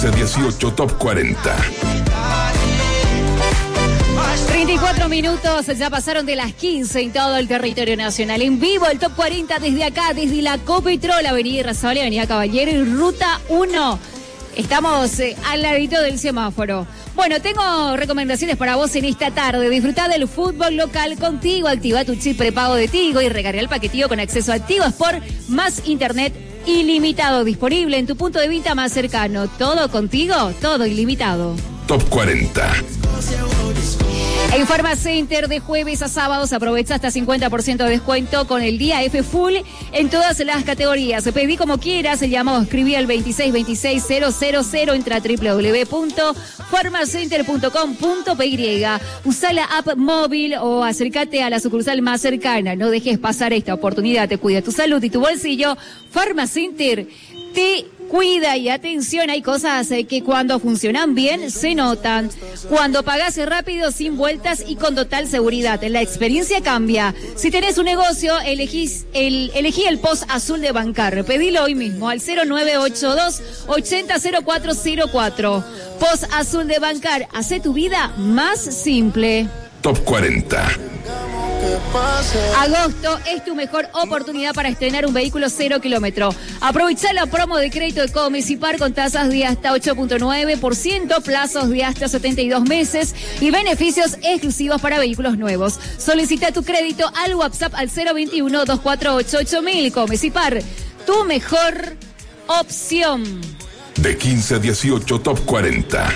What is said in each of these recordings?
18 Top 40. 34 minutos, ya pasaron de las 15 en todo el territorio nacional. En vivo el Top 40 desde acá, desde la Copetrol, Avenida Irrazabal, Avenida Caballero y Ruta 1. Estamos al ladito del semáforo. Bueno, tengo recomendaciones para vos en esta tarde. Disfrutá del fútbol local contigo. Activa tu chip prepago de Tigo y recarga el paquetillo con acceso a Tigo Sport más internet ilimitado disponible en tu punto de venta más cercano. Todo contigo, todo ilimitado. Top 40. En Pharmacenter de jueves a sábados aprovecha hasta 50% de descuento con el día F Full en todas las categorías. Pedí como quieras, llama o escribí al 2626-000, entra a www.pharmacenter.com.py. Usa la app móvil o acércate a la sucursal más cercana. No dejes pasar esta oportunidad, te cuida tu salud y tu bolsillo. Pharmacenter te cuida y atención, hay cosas que cuando funcionan bien se notan. Cuando pagás rápido, sin vueltas y con total seguridad, la experiencia cambia. Si tenés un negocio, elegí el POS azul de Bancar. Pedilo hoy mismo al 0982-800404. POS azul de Bancar, hace tu vida más simple. Top 40. Agosto es tu mejor oportunidad para estrenar un vehículo 0 kilómetro. Aprovecha la promo de crédito de Comecipar con tasas de hasta 8.9%, plazos de hasta 72 meses y beneficios exclusivos para vehículos nuevos. Solicita tu crédito al WhatsApp al 021-2488-8000. Comecipar, tu mejor opción. De 15 a 18 Top 40.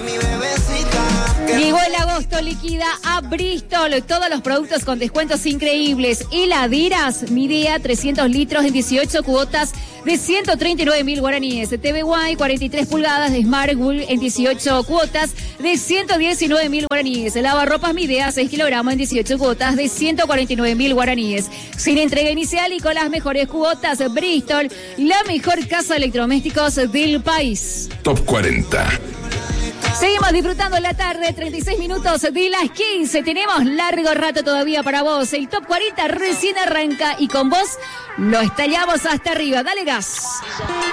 Llegó el agosto, liquida a Bristol. Todos los productos con descuentos increíbles. Heladeras Midea, 300 litros en 18 cuotas de 139.000 guaraníes. TVY, 43 pulgadas de Smart Wool en 18 cuotas de 119.000 guaraníes. Lavarropas Midea, 6 kilogramos en 18 cuotas de 149.000 guaraníes. Sin entrega inicial y con las mejores cuotas. Bristol, la mejor casa de electrodomésticos del país. Top 40. Seguimos disfrutando la tarde, 36 minutos de las 15. Tenemos largo rato todavía para vos. El Top 40 recién arranca y con vos lo estallamos hasta arriba. Dale gas.